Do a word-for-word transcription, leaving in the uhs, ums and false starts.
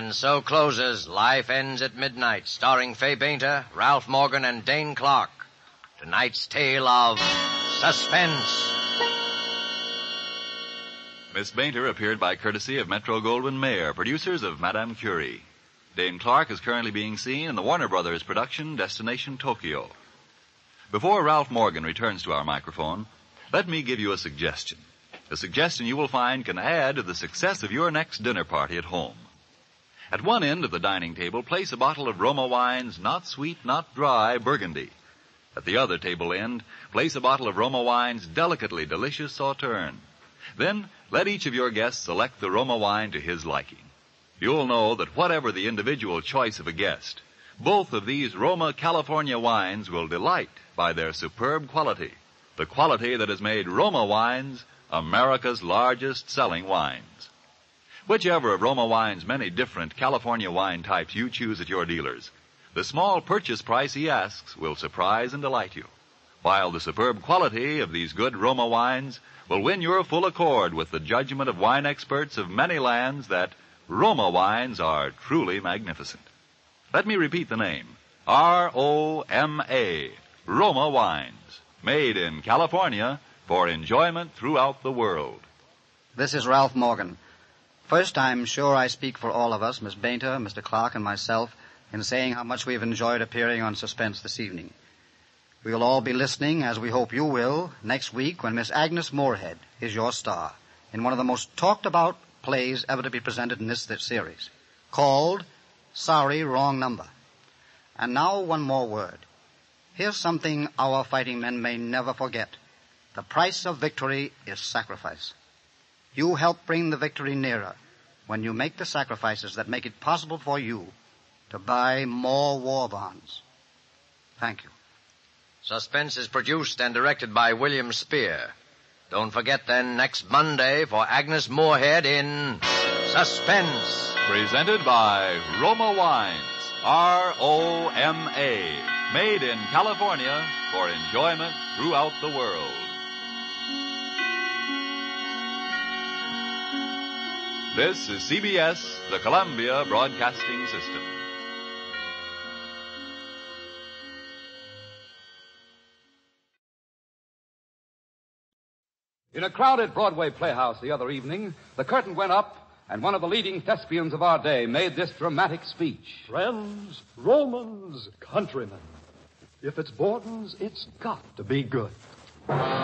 And so closes Life Ends at Midnight, starring Fay Bainter, Ralph Morgan, and Dane Clark. Tonight's tale of suspense. Miss Bainter appeared by courtesy of Metro-Goldwyn-Mayer, producers of Madame Curie. Dane Clark is currently being seen in the Warner Brothers production Destination Tokyo. Before Ralph Morgan returns to our microphone, let me give you a suggestion. A suggestion you will find can add to the success of your next dinner party at home. At one end of the dining table, place a bottle of Roma Wine's not sweet, not dry Burgundy. At the other table end, place a bottle of Roma Wine's delicately delicious Sauterne. Then, let each of your guests select the Roma wine to his liking. You'll know that whatever the individual choice of a guest, both of these Roma California wines will delight by their superb quality, the quality that has made Roma Wines America's largest selling wines. Whichever of Roma Wine's many different California wine types you choose at your dealers, the small purchase price he asks will surprise and delight you, while the superb quality of these good Roma wines will win your full accord with the judgment of wine experts of many lands that Roma wines are truly magnificent. Let me repeat the name. R O M A, Roma Wines, made in California for enjoyment throughout the world. This is Ralph Morgan. First, I'm sure I speak for all of us, Miss Bainter, Mister Clark, and myself, in saying how much we've enjoyed appearing on Suspense this evening. We'll all be listening, as we hope you will, next week when Miss Agnes Moorehead is your star in one of the most talked-about plays ever to be presented in this, this series, called Sorry, Wrong Number. And now one more word. Here's something our fighting men may never forget. The price of victory is sacrifice. You help bring the victory nearer when you make the sacrifices that make it possible for you to buy more war bonds. Thank you. Suspense is produced and directed by William Spear. Don't forget then next Monday for Agnes Moorehead in Suspense. Presented by Roma Wines, R O M A, made in California for enjoyment throughout the world. This is C B S, the Columbia Broadcasting System. In a crowded Broadway playhouse the other evening, the curtain went up, and one of the leading thespians of our day made this dramatic speech. Friends, Romans, countrymen, if it's Borden's, it's got to be good.